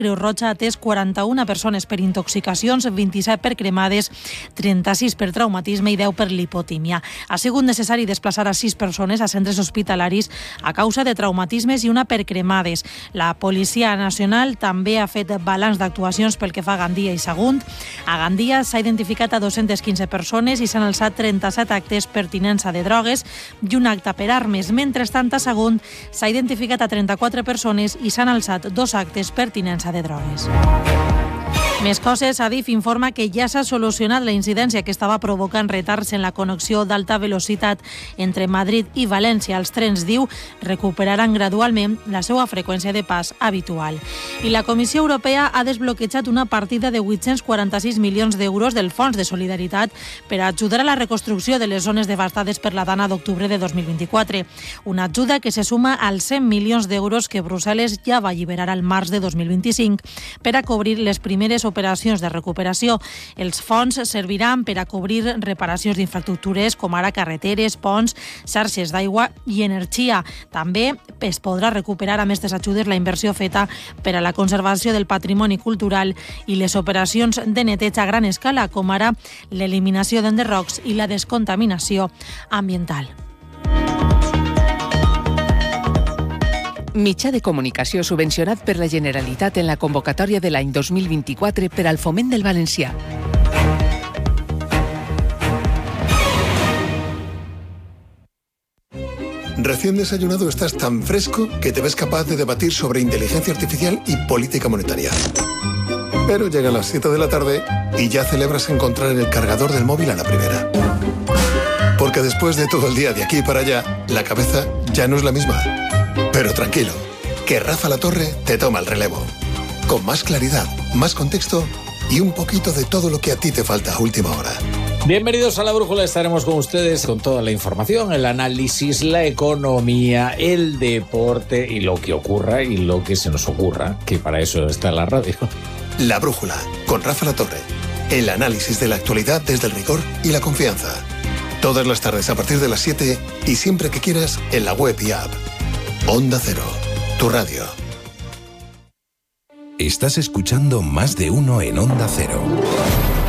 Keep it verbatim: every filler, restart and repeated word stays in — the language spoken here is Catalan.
Creu Roja ha atès quaranta-una persones per intoxicacions, vint-i-set per cremades, trenta-sis per traumatisme i deu per lipotímia. Ha sigut necessari desplaçar a sis persones a centres hospitalaris a causa de traumatismes i una per cremades. La Policia Nacional també ha fet balanç d'actuacions pel que fa a Gandia i Sagunt. A Gandia s'ha identificat a dos-centes quinze persones i s'han alçat trenta-set actes per tinença de drogues i un acte per armes. Mentrestant, a Sagunt s'ha identificat a trenta-quatre persones i s'han alçat dos actes per tinença de drogues. Més coses, Adif informa que ja s'ha solucionat la incidència que estava provocant retards en la connexió d'alta velocitat entre Madrid i València. Els trens, diu, recuperaran gradualment la seva freqüència de pas habitual. I la Comissió Europea ha desbloquejat una partida de vuit-cents quaranta-sis milions d'euros del Fons de Solidaritat per a ajudar a la reconstrucció de les zones devastades per la dana d'octubre de dos mil vint-i-quatre. Una ajuda que se suma als cent milions d'euros que Brussel·les ja va alliberar al març de dos mil vint-i-cinc per a cobrir les primeres operacions de recuperació. Els fons serviran per a cobrir reparacions d'infraestructures com ara carreteres, ponts, xarxes d'aigua i energia. També es podrà recuperar amb aquestes ajudes la inversió feta per a la conservació del patrimoni cultural i les operacions de neteig a gran escala, com ara l'eliminació d'enderrocs i la descontaminació ambiental. Mitjà de comunicació subvencionat per la Generalitat en la convocatòria de l'any dos mil vint-i-quatre per al foment del valencià. Recién desayunado estás tan fresco que te ves capaz de debatir sobre inteligencia artificial y política monetaria. Pero llegan las siete de la tarde y ya celebras encontrar el cargador del móvil a la primera. Porque después de todo el día de aquí para allá, la cabeza ya no es la misma. Pero tranquilo, que Rafa La Torre te toma el relevo. Con más claridad, más contexto y un poquito de todo lo que a ti te falta a última hora. Bienvenidos a La Brújula, estaremos con ustedes con toda la información, el análisis, la economía, el deporte y lo que ocurra y lo que se nos ocurra, que para eso está la radio. La Brújula, con Rafa La Torre. El análisis de la actualidad desde el rigor y la confianza. Todas las tardes a partir de las siete y siempre que quieras en la web y app. Onda Cero, tu radio. Estás escuchando Más de Uno en Onda Cero.